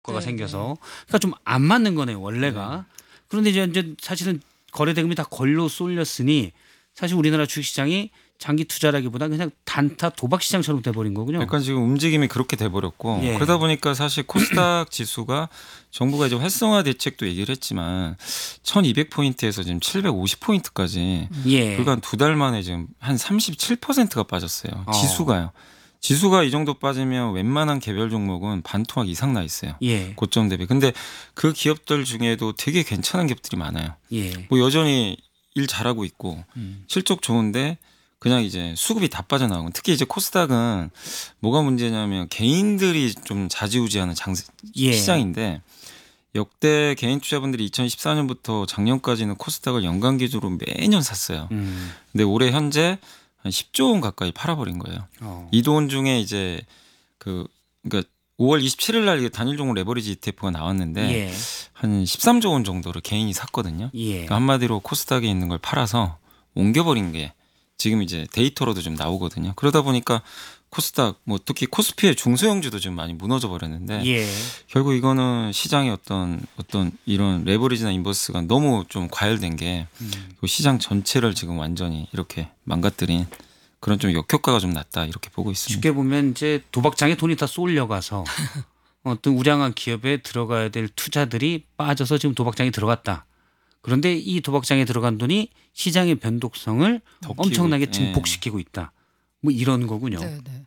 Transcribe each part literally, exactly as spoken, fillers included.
효과가 네, 생겨서 그러니까 좀 안 맞는 거네요 원래가. 네. 그런데 이제, 이제 사실은 거래 대금이 다 걸로 쏠렸으니 사실 우리나라 주식시장이 장기 투자라기보다 그냥 단타 도박 시장처럼 돼버린 거군요. 약간 지금 움직임이 그렇게 돼버렸고 예. 그러다 보니까 사실 코스닥 지수가 정부가 이제 활성화 대책도 얘기를 했지만 천이백 포인트에서 지금 칠백오십 포인트까지 예. 불과 두 달 만에 지금 한 삼십칠 퍼센트가 빠졌어요. 어. 지수가요. 지수가 이 정도 빠지면 웬만한 개별 종목은 반토막 이상 나 있어요. 예. 고점 대비. 근데 그 기업들 중에도 되게 괜찮은 기업들이 많아요. 예. 뭐 여전히 일 잘하고 있고 음. 실적 좋은데 그냥 이제 수급이 다 빠져나오고 특히 이제 코스닥은 뭐가 문제냐면 개인들이 좀 좌지우지하는 장 예. 시장인데 역대 개인 투자분들이 이천십사 년부터 작년까지는 코스닥을 연간 기준으로 매년 샀어요. 음. 근데 올해 현재 한 십조 원 가까이 팔아버린 거예요. 어. 이 돈 중에 이제 그 그러니까 오월 이십칠일 날 단일 종목 레버리지 이티에프가 나왔는데 예. 한 십삼조 원 정도를 개인이 샀거든요. 예. 그러니까 한마디로 코스닥에 있는 걸 팔아서 옮겨버린 게 지금 이제 데이터로도 좀 나오거든요. 그러다 보니까 코스닥 뭐 특히 코스피의 중소형주도 지금 많이 무너져 버렸는데 예. 결국 이거는 시장의 어떤 어떤 이런 레버리지나 인버스가 너무 좀 과열된 게 음. 시장 전체를 지금 완전히 이렇게 망가뜨린 그런 좀 역효과가 좀 났다 이렇게 보고 있습니다. 쉽게 보면 이제 도박장에 돈이 다 쏠려가서 어떤 우량한 기업에 들어가야 될 투자들이 빠져서 지금 도박장에 들어갔다. 그런데 이 도박장에 들어간 돈이 시장의 변동성을 더 엄청나게 키우고, 예. 증폭시키고 있다. 뭐 이런 거군요. 네, 네.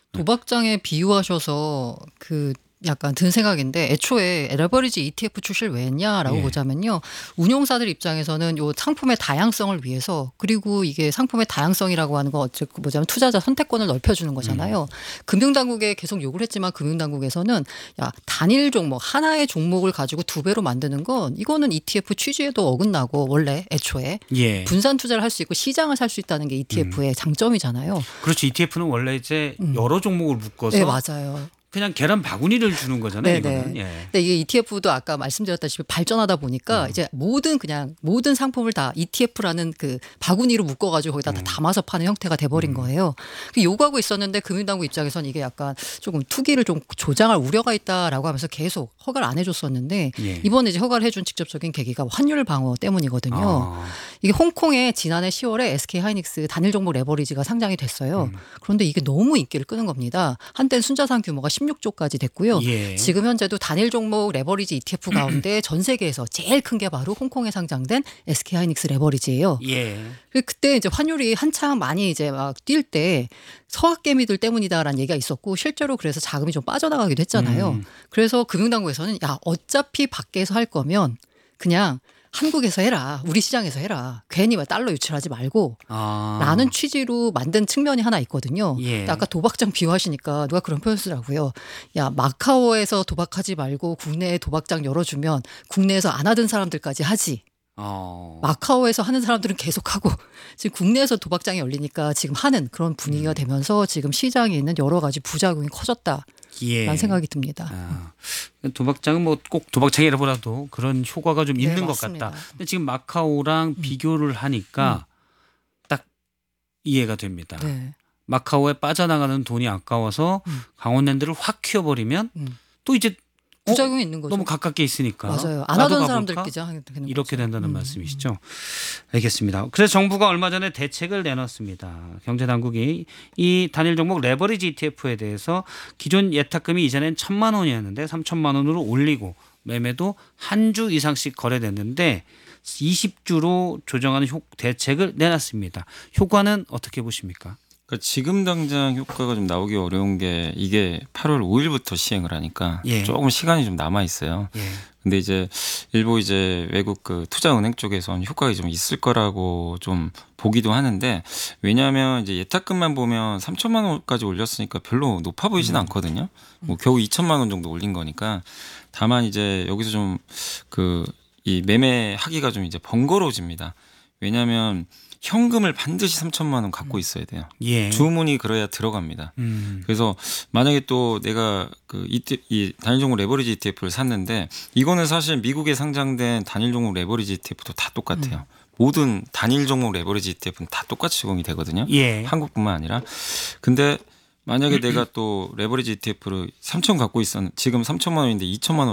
도박장에 비유하셔서 그 약간 든 생각인데 애초에 레버리지 이티에프 출시를 왜 했냐라고 예. 보자면요. 운용사들 입장에서는 요 상품의 다양성을 위해서 그리고 이게 상품의 다양성이라고 하는 건 어쨌든 뭐냐면 투자자 선택권을 넓혀주는 거잖아요. 음. 금융당국에 계속 요구를 했지만 금융당국에서는 야 단일 종목 하나의 종목을 가지고 두 배로 만드는 건 이거는 이티에프 취지에도 어긋나고 원래 애초에 예. 분산 투자를 할 수 있고 시장을 살 수 있다는 게 이티에프의 음. 장점이잖아요. 그렇죠. 이티에프는 원래 이제 음. 여러 종목을 묶어서 네, 맞아요. 그냥 계란 바구니를 주는 거잖아요. 네네. 이거는. 예. 근데 이게 이티에프도 아까 말씀드렸다시피 발전하다 보니까 음. 이제 모든 그냥 모든 상품을 다 이티에프라는 그 바구니로 묶어가지고 거기다 다 음. 담아서 파는 형태가 돼버린 음. 거예요. 요구하고 있었는데 금융당국 입장에서는 이게 약간 조금 투기를 좀 조장할 우려가 있다라고 하면서 계속 허가를 안 해줬었는데 예. 이번에 이제 허가를 해준 직접적인 계기가 환율 방어 때문이거든요. 아. 이게 홍콩에 지난해 시월에 에스케이하이닉스 단일 종목 레버리지가 상장이 됐어요. 음. 그런데 이게 너무 인기를 끄는 겁니다. 한때는 순자산 규모가 십육조까지 됐고요. 예. 지금 현재도 단일 종목 레버리지 이티에프 가운데 전 세계에서 제일 큰 게 바로 홍콩에 상장된 에스케이하이닉스 레버리지예요. 예. 그때 이제 환율이 한창 많이 이제 막 뛸 때 서학개미들 때문이다라는 얘기가 있었고 실제로 그래서 자금이 좀 빠져나가기도 했잖아요. 음. 그래서 금융당국에서는 야 어차피 밖에서 할 거면 그냥 한국에서 해라. 우리 시장에서 해라. 괜히 왜 달러 유출하지 말고 아. 라는 취지로 만든 측면이 하나 있거든요. 예. 근데 아까 도박장 비유하시니까 누가 그런 표현 쓰더라고요. 야 마카오에서 도박하지 말고 국내에 도박장 열어주면 국내에서 안 하던 사람들까지 하지. 어. 마카오에서 하는 사람들은 계속하고 지금 국내에서 도박장이 열리니까 지금 하는 그런 분위기가 음. 되면서 지금 시장에 있는 여러 가지 부작용이 커졌다라는 예. 생각이 듭니다. 아, 도박장은 뭐 꼭 도박장이라보다도 그런 효과가 좀 네, 있는 것 맞습니다. 같다. 근데 지금 마카오랑 음. 비교를 하니까 딱 이해가 됩니다. 네. 마카오에 빠져나가는 돈이 아까워서 음. 강원랜드를 확 키워버리면 음. 또 이제 어? 부작용이 있는 거죠. 너무 가깝게 있으니까 맞아요. 안 나도 하던 가볼까? 사람들끼리 하게 되는 이렇게 거죠. 된다는 음. 말씀이시죠. 알겠습니다. 그래서 정부가 얼마 전에 대책을 내놨습니다. 경제당국이 이 단일 종목 레버리지 이티에프에 대해서 기존 예탁금이 이전엔 천만 원이었는데 삼천만 원으로 올리고 매매도 한 주 이상씩 거래됐는데 이십 주로 조정하는 효, 대책을 내놨습니다. 효과는 어떻게 보십니까? 그러니까 지금 당장 효과가 좀 나오기 어려운 게 이게 팔월 오일부터 시행을 하니까 예. 조금 시간이 좀 남아 있어요. 예. 근데 이제 일부 이제 외국 그 투자은행 쪽에서는 효과가 좀 있을 거라고 좀 보기도 하는데 왜냐하면 이제 예탁금만 보면 삼천만 원까지 올렸으니까 별로 높아 보이진 음. 않거든요. 뭐 겨우 이천만 원 정도 올린 거니까 다만 이제 여기서 좀 그 이 매매하기가 좀 이제 번거로워집니다. 왜냐하면 현금을 반드시 삼천만 원 갖고 있어야 돼요. 예. 주문이 그래야 들어갑니다. 음. 그래서 만약에 또 내가 그 이 단일 종목 레버리지 이티에프를 샀는데 이거는 사실 미국에 상장된 단일 종목 레버리지 이티에프도 다 똑같아요. 음. 모든 단일 종목 레버리지 이티에프는 다 똑같이 적용이 되거든요. 예. 한국뿐만 아니라. 근데 만약에 내가 또 레버리지 이티에프를 삼천 갖고 있었는 지금 삼천만 원인데 이천만 원